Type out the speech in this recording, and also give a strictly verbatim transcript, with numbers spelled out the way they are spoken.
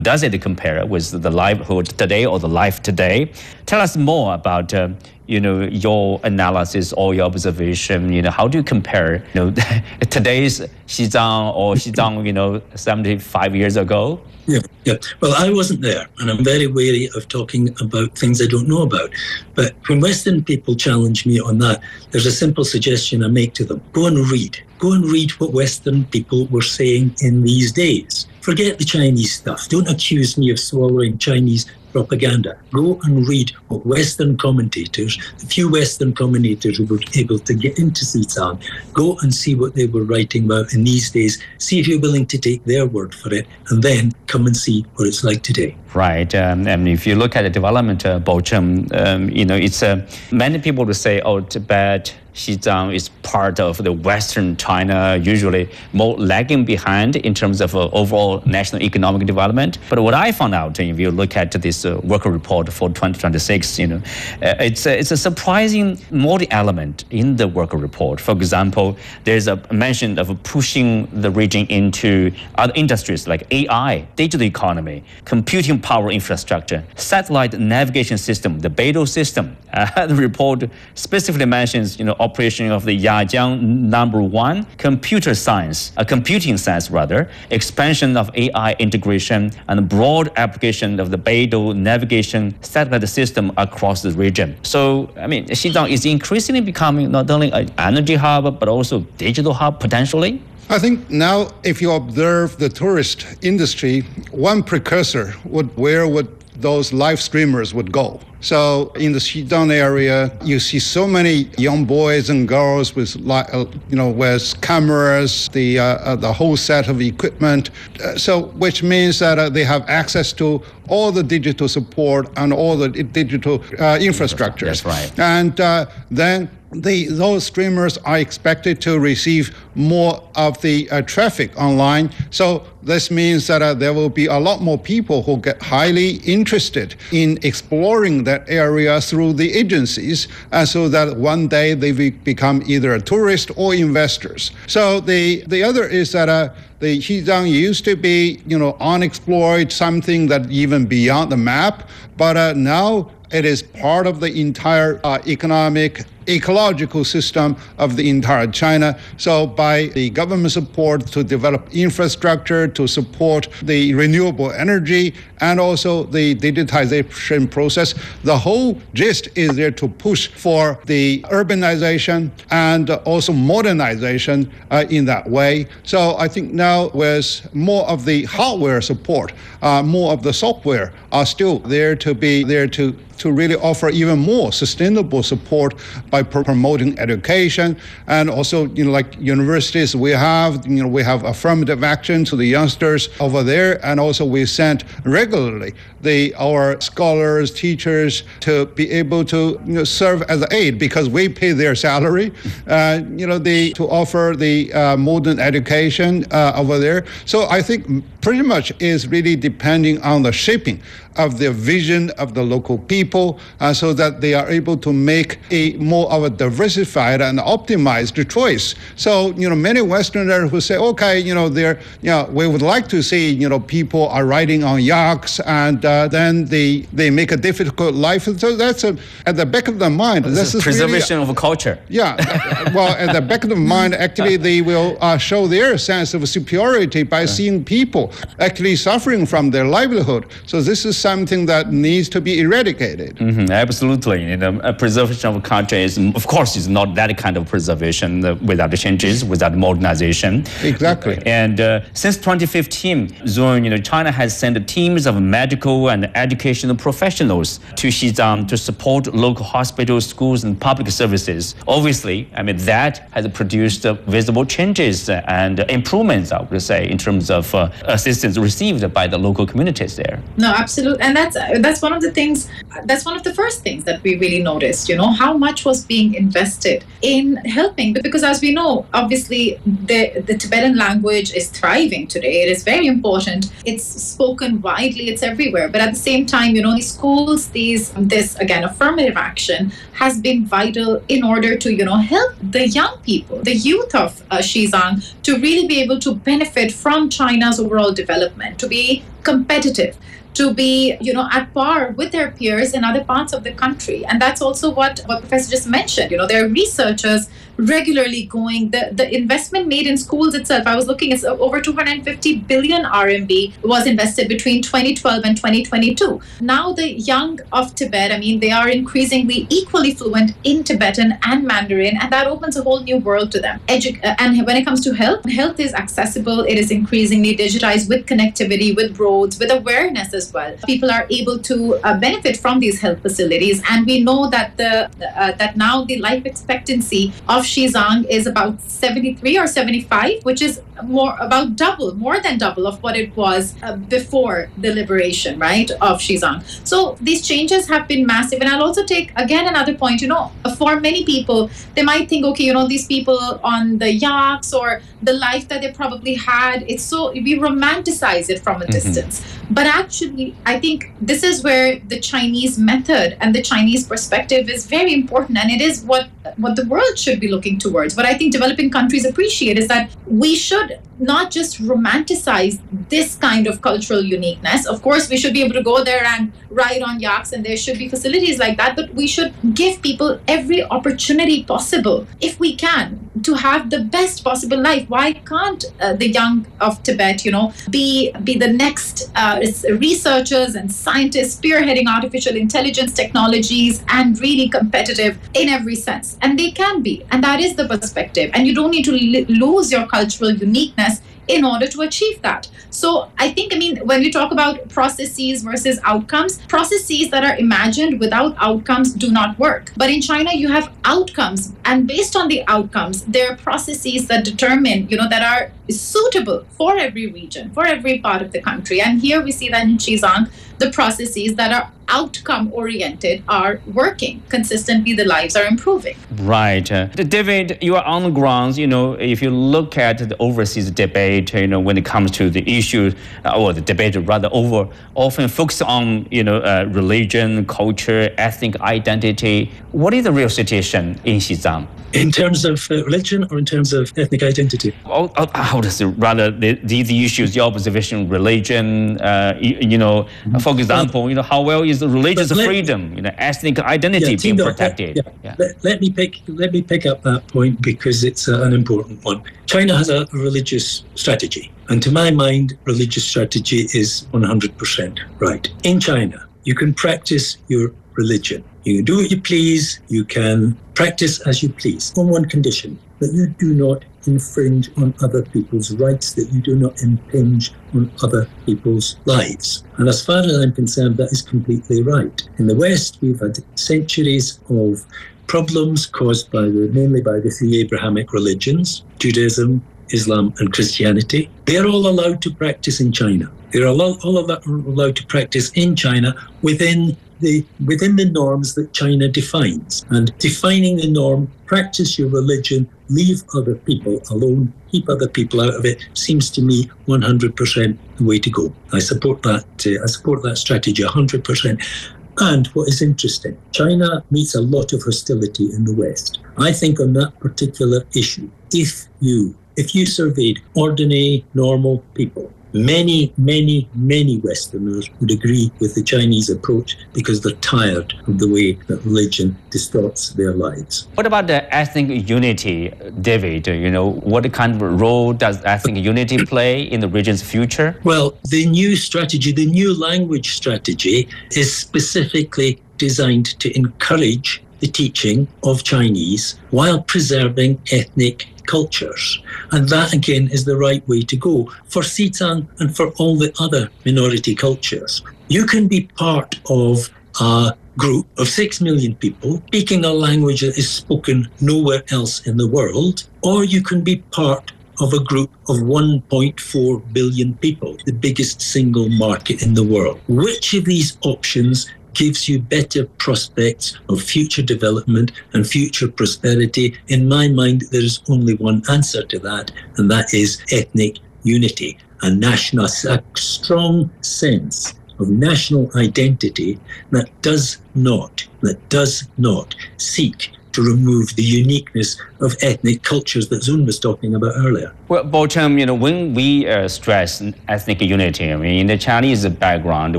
Does it compare with the livelihood today or the life today? Tell us more about uh, you know, your analysis or your observation. You know, how do you compare, you know, today's Xizang or Xizang, you know, seventy-five years ago? Yeah, yeah. Well, I wasn't there, and I'm very wary of talking about things I don't know about. But when Western people challenge me on that, there's a simple suggestion I make to them. Go and read. Go and read what Western people were saying in these days. Forget the Chinese stuff. Don't accuse me of swallowing Chinese propaganda. Go and read what Western commentators, the few Western commentators who were able to get into Xizang, go and see what they were writing about in these days. See if you're willing to take their word for it, and then come and see what it's like today. Right, um, and if you look at the development, uh, Bochum, um, you know, it's uh, many people would say, oh, Tibet, Xizang is part of the Western China, usually more lagging behind in terms of uh, overall national economic development. But what I found out, if you look at this uh, work report for twenty twenty-six, you know, uh, it's a, it's a surprising multi-element in the work report. For example, there's a mention of pushing the region into other industries like A I, digital economy, computing power infrastructure, satellite navigation system, the Beidou system. Uh, the report specifically mentions, you know, operation of the Yajiang number one, computer science, uh, computing science rather, expansion of A I integration, and broad application of the Beidou navigation satellite system across the region. So, I mean, Xizang is increasingly becoming not only an energy hub, but also digital hub potentially. I think now, if you observe the tourist industry, one precursor would where would those live streamers would go. So in the Xizang area, you see so many young boys and girls with, uh, you know, with cameras, the uh, uh, the whole set of equipment. Uh, so which means that uh, they have access to all the digital support and all the digital uh, infrastructures. That's right. And uh, then the those streamers are expected to receive more of the uh, traffic online. So this means that uh, there will be a lot more people who get highly interested in exploring that area through the agencies, and so that one day they will become either a tourist or investors. So the the other is that uh, the Xizang used to be, you know, unexplored, something that even beyond the map, but uh, now it is part of the entire uh, economic, ecological system of the entire China. So by the government support to develop infrastructure, to support the renewable energy, and also the digitization process, the whole gist is there to push for the urbanization and also modernization uh, in that way. So I think now with more of the hardware support, uh, more of the software are still there to be there to to really offer even more sustainable support by pro- promoting education, and also, you know, like universities, we have, you know, we have affirmative action to the youngsters over there, and also we send regularly the our scholars, teachers to be able to, you know, serve as aid because we pay their salary, uh, you know, the to offer the uh, modern education uh, over there. So I think pretty much is really depending on the shaping of the vision of the local people, uh, so that they are able to make a more of a diversified and optimized choice. So, you know, many Westerners who say, okay, you know, they're, you know, we would like to see, you know, people are riding on yachts, and uh, then they they make a difficult life. So that's a, at the back of the mind. This is preservation really, of a culture. Yeah. Well, at the back of the mind, actually, they will uh, show their sense of superiority by seeing people actually suffering from their livelihood. So this is something that needs to be eradicated. Mm-hmm, absolutely. You know, a preservation of a culture is, of course, is not that kind of preservation uh, without the changes, without modernization. Exactly. And uh, since twenty fifteen, Zun, you know, China has sent teams of medical and educational professionals to Xizang to support local hospitals, schools, and public services. Obviously, I mean, that has produced uh, visible changes and improvements, I would say, in terms of uh, assistance received by the local communities there. No, absolutely. And that's that's one of the things, that's one of the first things that we really noticed, you know, how much was being invested in helping. Because as we know, obviously, the, the Tibetan language is thriving today. It is very important. It's spoken widely. It's everywhere. But at the same time, you know, these schools, these, this, again, affirmative action has been vital in order to, you know, help the young people, the youth of uh, Xizang, to really be able to benefit from China's overall development, to be competitive, to be, you know, at par with their peers in other parts of the country. And that's also what, what Professor just mentioned. You know, there are researchers regularly going, the, the investment made in schools itself, I was looking, it's over two hundred fifty billion R M B was invested between twenty twelve and twenty twenty-two. Now the young of Tibet, I mean, they are increasingly equally fluent in Tibetan and Mandarin, and that opens a whole new world to them. Edu- and when it comes to health, health is accessible, it is increasingly digitized with connectivity, with roads, with awareness as well. People are able to uh, benefit from these health facilities, and we know that the uh, that now the life expectancy of Xizang is about seventy-three or seventy-five, which is more about double, more than double of what it was uh, before the liberation, right, of Xizang. So these changes have been massive. And I'll also take, again, another point, you know, for many people, they might think, okay, you know, these people on the yaks or the life that they probably had, it's so, we romanticize it from a mm-hmm. distance. But actually, I think this is where the Chinese method and the Chinese perspective is very important. And it is what, what the world should be looking towards. What I think developing countries appreciate is that we should not just romanticize this kind of cultural uniqueness. Of course, we should be able to go there and ride on yaks, and there should be facilities like that, but we should give people every opportunity possible, if we can, to have the best possible life. Why can't uh, the young of Tibet, you know, be be the next uh, researchers and scientists spearheading artificial intelligence technologies and really competitive in every sense? And they can be, and that is the perspective. And you don't need to li- lose your cultural uniqueness in order to achieve that. So I think, I mean, when we talk about processes versus outcomes, processes that are imagined without outcomes do not work. But in China, you have outcomes, and based on the outcomes, there are processes that determine, you know, that are suitable for every region, for every part of the country. And here we see that in Xizang, the processes that are outcome oriented are working consistently. The lives are improving. Right. Uh, David, you are on the ground. You know, if you look at the overseas debate, you know, when it comes to the issue, uh, or the debate rather, over often focus on, you know, uh, religion, culture, ethnic identity. What is the real situation in Xizang? In terms of uh, religion or in terms of ethnic identity? Oh, oh, how does it, rather, the, these issues, your observation, religion, uh, you, you know, mm-hmm. for example, you know, how well is the religious let, freedom, you know, ethnic identity yeah, being Tino, protected? Yeah. Yeah. Let, let, me pick, let me pick up that point because it's uh, an important one. China has a religious strategy. And to my mind, religious strategy is one hundred percent right. In China, you can practice your religion. You can do what you please, you can practice as you please, on one condition, that you do not infringe on other people's rights, that you do not impinge on other people's lives. And as far as I'm concerned, that is completely right. In the West, we've had centuries of problems caused by the, mainly by the three Abrahamic religions, Judaism, Islam and Christianity. They're all allowed to practice in China. They're all, all of that are allowed to practice in China within the within the norms that China defines. And defining the norm, practice your religion, leave other people alone, keep other people out of it, seems to me one hundred percent the way to go. I support that. Uh, I support that strategy one hundred percent. And what is interesting, China meets a lot of hostility in the West. I think on that particular issue, if you if you surveyed ordinary, normal people, many, many, many Westerners would agree with the Chinese approach because they're tired of the way that religion distorts their lives. What about the ethnic unity, David? You know, what kind of role does ethnic unity play in the region's future? Well, the new strategy, the new language strategy, is specifically designed to encourage the teaching of Chinese while preserving ethnic cultures. And that, again, is the right way to go for Xizang and for all the other minority cultures. You can be part of a group of six million people speaking a language that is spoken nowhere else in the world, or you can be part of a group of one point four billion people, the biggest single market in the world. Which of these options gives you better prospects of future development and future prosperity? In my mind, there is only one answer to that, and that is ethnic unity, a national, a strong sense of national identity that does not, that does not seek to remove the uniqueness of ethnic cultures that Zun was talking about earlier. Well, Bochum, you know, when we uh, stress ethnic unity, I mean, in the Chinese background,